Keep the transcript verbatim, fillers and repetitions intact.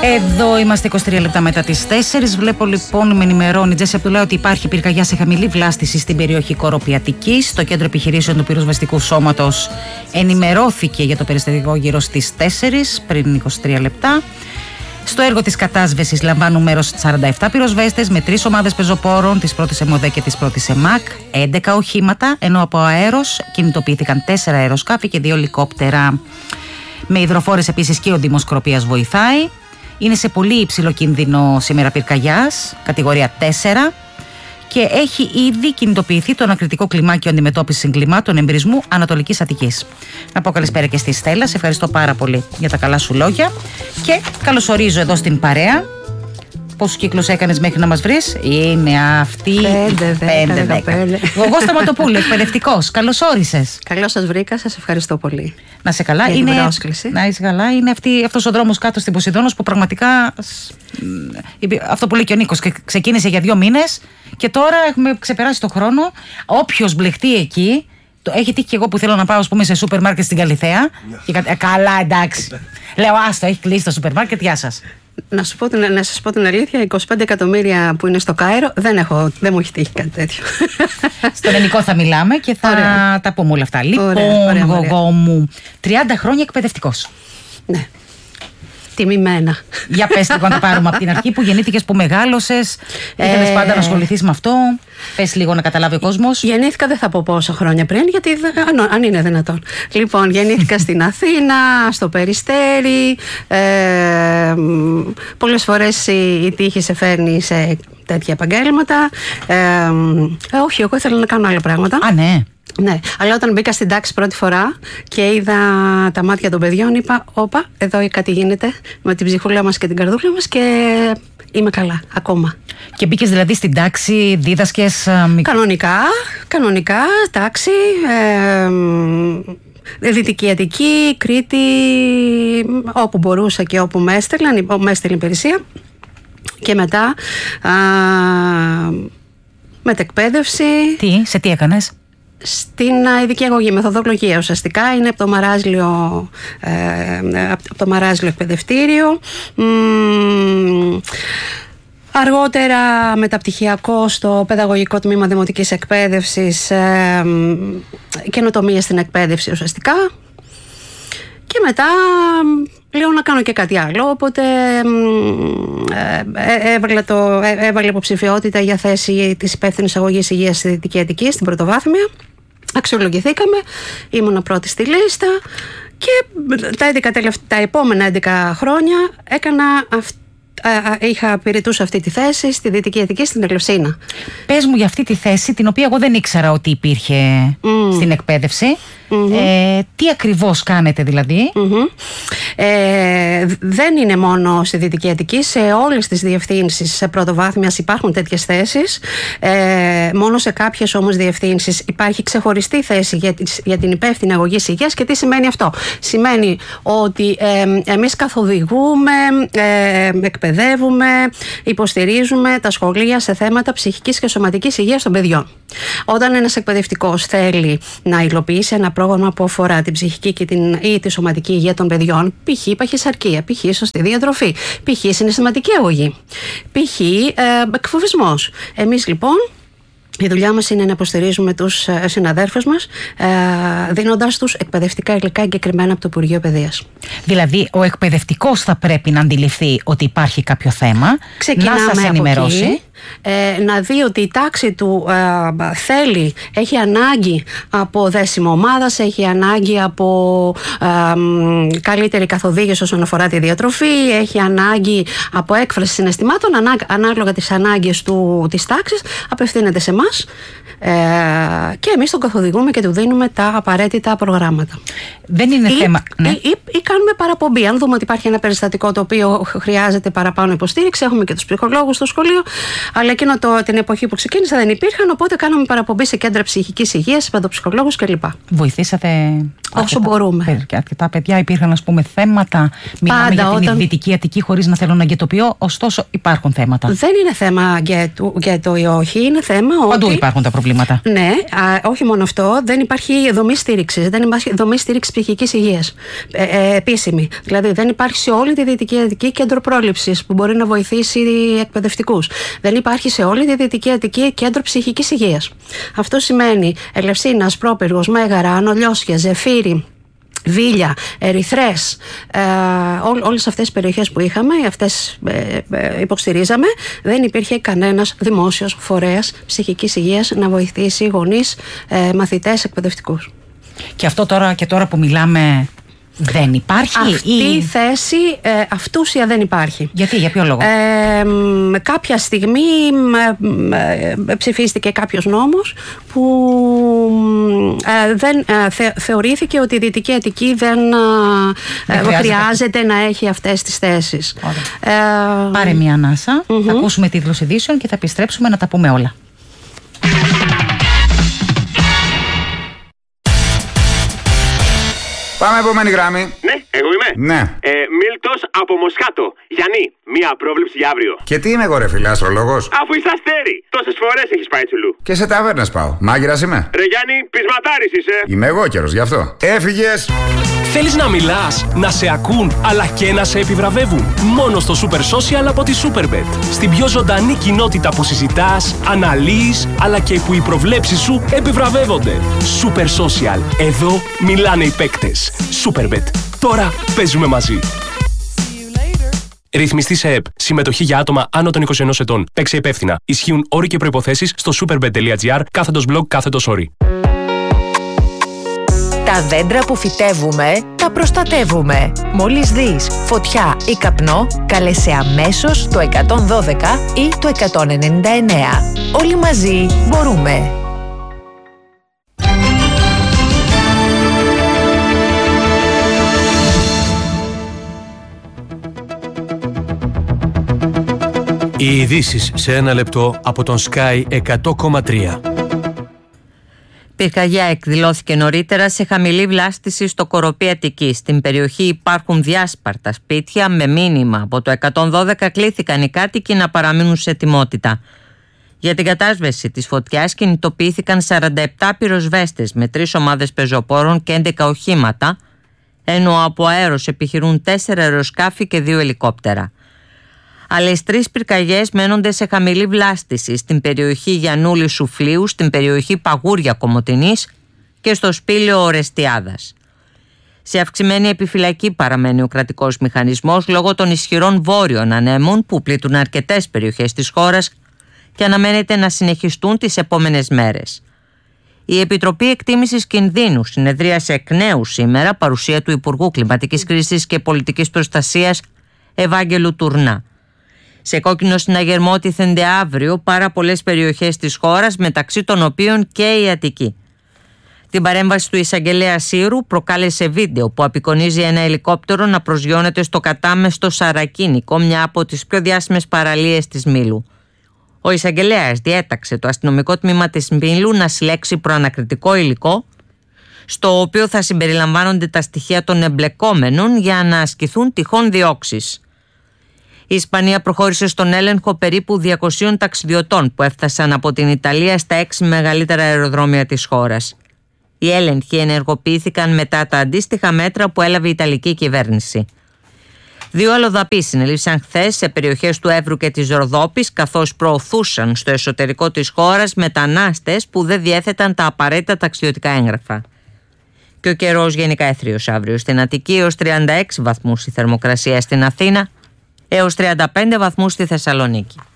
Εδώ είμαστε είκοσι τρία λεπτά μετά τις τέσσερις. Βλέπω λοιπόν, με ενημερώνει η Τζέσι Απτουλά ότι υπάρχει πυρκαγιά σε χαμηλή βλάστηση στην περιοχή Κοροπιατικής. Το κέντρο επιχειρήσεων του πυροσβεστικού σώματος ενημερώθηκε για το περιστατικό γύρω στις τέσσερις, πριν είκοσι τρία λεπτά. Στο έργο της κατάσβεσης λαμβάνουν μέρος σαράντα επτά πυροσβέστες με τρεις ομάδες πεζοπόρων, της πρώτης ΕΜΟΔΕ και της πρώτης ΕΜΑΚ, έντεκα οχήματα, ενώ από αέρος κινητοποιήθηκαν τέσσερα αεροσκάφη και δύο ελικόπτερα. Με υδροφόρες επίσης και ο Δήμος Σκροπίας βοηθάει. Είναι σε πολύ υψηλό κίνδυνο σήμερα πυρκαγιάς, κατηγορία τέσσερα, και έχει ήδη κινητοποιηθεί το ανακριτικό κλιμάκιο αντιμετώπισης εγκλημάτων εμπειρισμού Ανατολικής Αττικής. Να πω καλησπέρα και στη Στέλλα, σε ευχαριστώ πάρα πολύ για τα καλά σου λόγια και καλωσορίζω εδώ στην παρέα. Πόσους κύκλους έκανες μέχρι να μας βρεις? Είναι αυτή. Πέντε, δέκα. Εγώ Σταματοπούλου, εκπαιδευτικός. Καλώς όρισες. Καλώς σας βρήκα, σας ευχαριστώ πολύ. Να σε καλά. Για είναι, την πρόσκληση. Να είσαι καλά. Είναι αυτή, αυτός ο δρόμος κάτω στην Ποσειδώνος που πραγματικά, αυτό που λέει και ο Νίκος, ξεκίνησε για δύο μήνες και τώρα έχουμε ξεπεράσει το χρόνο. Όποιος μπλεχτεί εκεί, το, έχει τύχει και εγώ που θέλω να πάω, ας πούμε, σε σούπερ μάρκετ στην Καλιθέα. Και, ε, καλά, εντάξει. Λέω, άστο, έχει κλείσει το σούπερ μάρκετ, γεια σας. Να, σου πω την, να σας πω την αλήθεια, είκοσι πέντε εκατομμύρια που είναι στο Κάιρο δεν, έχω, δεν μου έχει τύχει κάτι τέτοιο. Στον ελληνικό θα μιλάμε και θα ωραία. τα πούμε όλα αυτά. Λοιπόν, γογό μου, τριάντα χρόνια εκπαιδευτικός. Ναι. Τιμημένα. Για πες λίγο να το πάρουμε από την αρχή, που γεννήθηκες, που μεγάλωσες, ήθελες ε... πάντα να ασχοληθείς με αυτό. Πες λίγο να καταλάβει ο κόσμος. Γεννήθηκα, δεν θα πω πόσα χρόνια πριν, γιατί αν, αν είναι δυνατόν. Λοιπόν, γεννήθηκα στην Αθήνα, στο Περιστέρι. Ε, πολλές φορές η, η τύχη σε φέρνει σε τέτοια επαγγέλματα. Ε, ε, όχι, εγώ ήθελα να κάνω άλλα πράγματα. Α, ναι. Ναι, αλλά όταν μπήκα στην τάξη πρώτη φορά και είδα τα μάτια των παιδιών, είπα, όπα, εδώ κάτι γίνεται με την ψυχούλα μας και την καρδούλα μας και είμαι καλά, ακόμα. Και μπήκες δηλαδή στην τάξη, δίδασκες... Κανονικά, κανονικά, τάξη, ε, Δυτική Αττική, Κρήτη, όπου μπορούσα και όπου με έστελναν, με έστελνε υπηρεσία. Και μετά, α, μετεκπαίδευση. Τι, σε τι έκανες? Στην ειδική αγωγή, μεθοδολογία ουσιαστικά, είναι από το Μαράζλιο, ε, από το Μαράζλιο εκπαιδευτήριο. Μ, αργότερα μεταπτυχιακό στο παιδαγωγικό τμήμα δημοτικής εκπαίδευσης, ε, καινοτομία στην εκπαίδευση ουσιαστικά. Και μετά λέω να κάνω και κάτι άλλο, οπότε ε, έβαλε, το, έβαλε υποψηφιότητα για θέση της υπεύθυνης αγωγής υγείας στη Δυτική Αττική, στην πρωτοβάθμια. Αξιολογηθήκαμε, ήμουνα πρώτη στη λίστα και τα, έντεκα, τα επόμενα έντεκα χρόνια έκανα αυτή. Είχα πυρητούσει αυτή τη θέση στη Δυτική Αττική, στην Ελευσίνα. Πες μου για αυτή τη θέση, την οποία εγώ δεν ήξερα ότι υπήρχε mm. στην εκπαίδευση. Mm-hmm. Ε, τι ακριβώς κάνετε δηλαδή? Mm-hmm. Ε, δεν είναι μόνο στη Δυτική Αττική, σε όλες τις διευθύνσεις σε πρωτοβάθμιας υπάρχουν τέτοιες θέσεις. Ε, μόνο σε κάποιες όμως διευθύνσεις υπάρχει ξεχωριστή θέση για, για την υπεύθυνη αγωγής υγείας. Και τι σημαίνει αυτό? Σημαίνει ότι ε, εμείς καθοδηγούμε, ε, εκπαιδεύουμε, υποστηρίζουμε τα σχολεία σε θέματα ψυχικής και σωματικής υγείας των παιδιών. Όταν ένας εκπαιδευτικός θέλει να υλοποιήσει ένα πρόγραμμα που αφορά την ψυχική και την, ή τη σωματική υγεία των παιδιών, π.χ. παχυσαρκία, π.χ. σωστή διατροφή, π.χ. συναισθηματική αγωγή, π.χ. Ε, εκφοβισμός. Εμείς λοιπόν, η δουλειά μας είναι να υποστηρίζουμε τους συναδέρφους μας, ε, δίνοντας τους εκπαιδευτικά υλικά εγκεκριμένα από το Υπουργείο Παιδείας. Δηλαδή, ο εκπαιδευτικός θα πρέπει να αντιληφθεί ότι υπάρχει κάποιο θέμα, ξεκινάμε να σας ενημερώσει. Εκεί, ε, να δει ότι η τάξη του ε, θέλει, έχει ανάγκη από δέσιμο ομάδας, έχει ανάγκη από ε, καλύτερη καθοδήγηση όσον αφορά τη διατροφή, έχει ανάγκη από έκφραση συναισθημάτων, ανά, ανάλογα τις ανάγκες του, της τάξης, απευθύνεται σε εμάς. Ε, και εμείς τον καθοδηγούμε και του δίνουμε τα απαραίτητα προγράμματα. Δεν είναι ή, θέμα. Ναι. Ή, ή, ή κάνουμε παραπομπή. Αν δούμε ότι υπάρχει ένα περιστατικό το οποίο χρειάζεται παραπάνω υποστήριξη, έχουμε και τους ψυχολόγους στο σχολείο. Αλλά εκείνο το, την εποχή που ξεκίνησα δεν υπήρχαν, οπότε κάναμε παραπομπή σε κέντρα ψυχικής υγείας, παιδοψυχολόγους κλπ. Βοηθήσατε όσο αρκετά, μπορούμε. Αρκετά παιδιά, υπήρχαν ας πούμε θέματα. Μιλάμε Πάντα, για την όταν... Δυτική Αττική, χωρίς να θέλω να γετοποιώ, ωστόσο υπάρχουν θέματα. Δεν είναι θέμα γκέτο ή όχι, είναι θέμα ότι. Παντού υπάρχουν τα προβλήματα. Ναι, α, όχι μόνο αυτό, δεν υπάρχει δομή στήριξης, δεν υπάρχει δομή στήριξης ψυχικής υγείας ε, ε, επίσημη. Δηλαδή δεν υπάρχει σε όλη τη Δυτική Αττική κέντρο πρόληψης που μπορεί να βοηθήσει εκπαιδευτικούς. Δεν υπάρχει σε όλη τη Δυτική Αττική κέντρο ψυχικής υγείας. Αυτό σημαίνει Ελευσίνα, Πρόπυργος, Μέγαρα, Ανολιώσια, Ζεφύρι, Βίλια, Ερυθρές, ε, ό, όλες αυτές τις περιοχές που είχαμε, αυτές ε, ε, υποστηρίζαμε, δεν υπήρχε κανένας δημόσιος φορέας ψυχικής υγείας να βοηθήσει γονείς, ε, μαθητές, εκπαιδευτικούς. Και αυτό τώρα και τώρα που μιλάμε δεν υπάρχει? Αυτή η ή... θέση ε, αυτούσια δεν υπάρχει. Γιατί, για ποιο λόγο? Ε, κάποια στιγμή ε, ε, ψηφίστηκε κάποιος νόμος που ε, δεν, ε, θε, θεωρήθηκε ότι η Δυτική Αττική δεν, ε, δεν χρειάζεται να έχει αυτές τις θέσεις. Ε, Πάρε μια ανάσα, mm-hmm. θα ακούσουμε τίτλους ειδήσεων και θα επιστρέψουμε να τα πούμε όλα. Πάμε επόμενη γράμμη. Ναι, εγώ είμαι. Ναι. Ε, Μίλτος από Μοσχάτο. Γιάννη, μία πρόβλεψη για αύριο. Και τι είμαι εγώ, ρε φίλε, αστρολόγος? Αφού είσαι αστέρι. Τόσες φορές έχεις πάει τσουλού. Και σε ταβέρνες πάω. Μάγειρας είμαι. Ρε Γιάννη, πεισματάρης είσαι. Είμαι εγώ καιρός, γι' αυτό. Έφυγες. Θέλεις να μιλάς, να σε ακούν, αλλά και να σε επιβραβεύουν? Μόνο στο Super Social από τη Superbet. Στην πιο ζωντανή κοινότητα που συζητάς, αναλύεις, αλλά και που οι προβλέψεις σου επιβραβεύονται. Super Social. Εδώ μιλάνε οι παίκτες. Superbet. Τώρα παίζουμε μαζί. Ρυθμιστή σε ΕΠ. Συμμετοχή για άτομα άνω των είκοσι ενός ετών. Παίξε υπεύθυνα. Ισχύουν όροι και προϋποθέσεις στο superbet.gr κάθετος blog κάθετος όροι. Τα δέντρα που φυτεύουμε, τα προστατεύουμε. Μόλις δεις φωτιά ή καπνό, κάλεσε αμέσως το εκατόν δώδεκα ή το εκατόν ενενήντα εννέα. Όλοι μαζί μπορούμε. Οι ειδήσεις σε ένα λεπτό από τον Sky εκατό κόμμα τρία. Πυρκαγιά εκδηλώθηκε νωρίτερα σε χαμηλή βλάστηση στο Κοροπή Αττικής. Στην περιοχή υπάρχουν διάσπαρτα σπίτια με μήνυμα. Από το εκατόν δώδεκα κλήθηκαν οι κάτοικοι να παραμείνουν σε ετοιμότητα. Για την κατάσβεση της φωτιάς κινητοποιήθηκαν σαράντα επτά πυροσβέστες με τρεις ομάδες πεζοπόρων και έντεκα οχήματα, ενώ από αέρος επιχειρούν τέσσερα αεροσκάφη και δύο ελικόπτερα. Άλλες τρεις πυρκαγιές μένονται σε χαμηλή βλάστηση στην περιοχή Γιαννούλη Σουφλίου, στην περιοχή Παγούρια Κομοτηνής και στο Σπήλαιο Ορεστιάδας. Σε αυξημένη επιφυλακή παραμένει ο κρατικός μηχανισμός λόγω των ισχυρών βόρειων ανέμων που πλήττουν αρκετές περιοχές της χώρας και αναμένεται να συνεχιστούν τις επόμενες μέρες. Η Επιτροπή Εκτίμησης Κινδύνου συνεδρίασε εκ νέου σήμερα, παρουσία του Υπουργού Κλιματικής Κρίσης και Πολιτικής Προστασίας Ευάγγελου Τουρνά. Σε κόκκινο συναγερμό τίθενται αύριο πάρα πολλές περιοχές της χώρας, μεταξύ των οποίων και η Αττική. Την παρέμβαση του εισαγγελέα Σύρου προκάλεσε βίντεο που απεικονίζει ένα ελικόπτερο να προσγειώνεται στο κατάμεστο Σαρακίνικο, μια από τις πιο διάσημες παραλίες της Μήλου. Ο εισαγγελέας διέταξε το αστυνομικό τμήμα της Μήλου να συλλέξει προανακριτικό υλικό, στο οποίο θα συμπεριλαμβάνονται τα στοιχεία των εμπλεκόμενων για να ασκηθούν τυχόν διώξεις. Η Ισπανία προχώρησε στον έλεγχο περίπου διακοσίων ταξιδιωτών που έφτασαν από την Ιταλία στα έξι μεγαλύτερα αεροδρόμια της χώρας. Οι έλεγχοι ενεργοποιήθηκαν μετά τα αντίστοιχα μέτρα που έλαβε η Ιταλική κυβέρνηση. Δύο αλλοδαποί συνελήφθησαν χθες σε περιοχές του Εύρου και της Ροδόπης, καθώς προωθούσαν στο εσωτερικό της χώρας μετανάστες που δεν διέθεταν τα απαραίτητα ταξιδιωτικά έγγραφα. Και ο καιρός γενικά έθριος αύριο στην Αττική, έως τριάντα έξι βαθμούς η θερμοκρασία στην Αθήνα, έως τριάντα πέντε βαθμούς στη Θεσσαλονίκη.